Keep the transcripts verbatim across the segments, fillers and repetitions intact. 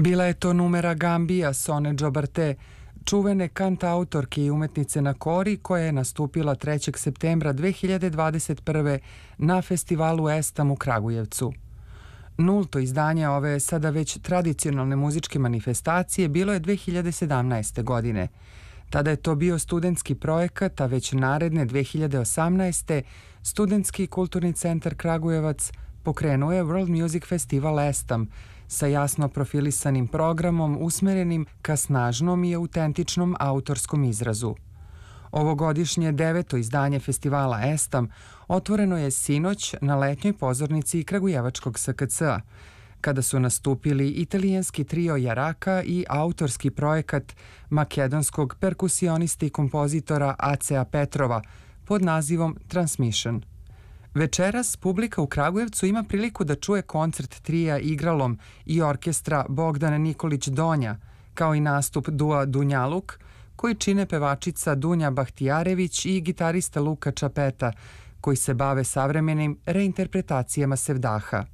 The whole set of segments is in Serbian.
Bila je to numera Gambija Sone Džobarte, čuvene kantautorke i umetnice na kori, koja je nastupila trećeg septembra dve hiljade dvadeset prve. na festivalu Estam u Kragujevcu. Nulto izdanje ove sada već tradicionalne muzičke manifestacije bilo je dve hiljade sedamnaeste. godine. Tada je to bio studentski projekat, a već naredne dve hiljade osamnaeste. Studentski kulturni centar Kragujevac pokrenuo je World Music Festival Estam sa jasno profilisanim programom usmerenim ka snažnom i autentičnom autorskom izrazu. Ovogodišnje deveto izdanje festivala Estam otvoreno je sinoć na letnjoj pozornici Kragujevačkog S K C-a, kada su nastupili italijanski trio Jaraka i autorski projekat makedonskog perkusionista i kompozitora Acea Petrova pod nazivom Transmission. Večeras publika u Kragujevcu ima priliku da čuje koncert trija igralom i orkestra Bogdan Nikolić Donja, kao i nastup dua Dunjaluk, koji čine pevačica Dunja Bahtijarević i gitarista Luka Čapeta, koji se bave savremenim reinterpretacijama Sevdaha.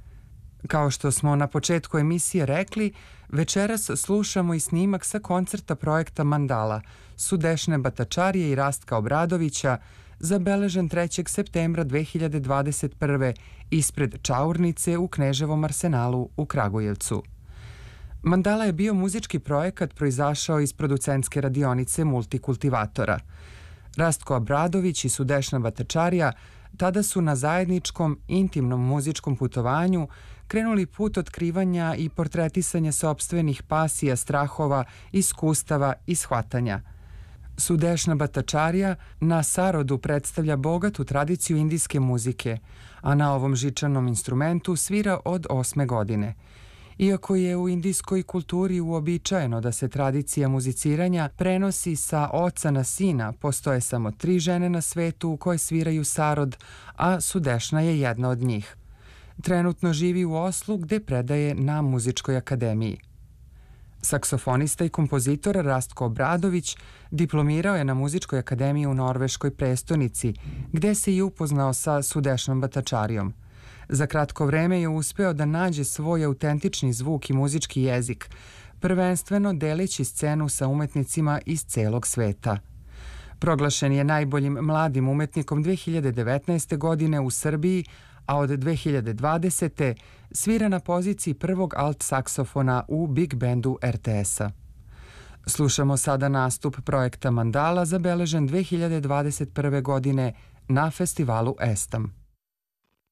Kao što smo na početku emisije rekli, večeras slušamo i snimak sa koncerta projekta Mandala Sudešne Batačarije i Rastka Obradovića, zabeležen trećeg septembra dve hiljade dvadeset prve. ispred Čaurnice u Kneževom arsenalu u Kragujevcu. Mandala je bio muzički projekat proizašao iz producentske radionice Multikultivatora. Rastko Obradović i Sudešna Batačarija tada su na zajedničkom, intimnom muzičkom putovanju krenuli put otkrivanja i portretisanja sopstvenih pasija, strahova, iskustava i shvatanja. Sudešna Batačarija na sarodu predstavlja bogatu tradiciju indijske muzike, a na ovom žičanom instrumentu svira od osme godine. Iako je u indijskoj kulturi uobičajeno da se tradicija muziciranja prenosi sa oca na sina, postoje samo tri žene na svetu u koje sviraju sarod, a Sudešna je jedna od njih. Trenutno živi u Oslu, gde predaje na Muzičkoj akademiji. Saksofonista i kompozitor Rastko Obradović diplomirao je na Muzičkoj akademiji u norveškoj prestonici, gde se i upoznao sa Sudešnom Batačarijom. Za kratko vreme je uspeo da nađe svoj autentični zvuk i muzički jezik, prvenstveno deleći scenu sa umetnicima iz celog sveta. Proglašen je najboljim mladim umetnikom dve hiljade devetnaeste. godine u Srbiji, a od dve hiljade dvadesete. svira na poziciji prvog alt saksofona u Big Bandu R T S-a. Slušamo sada nastup projekta Mandala zabeležen dve hiljade dvadeset prve. godine na festivalu Estam.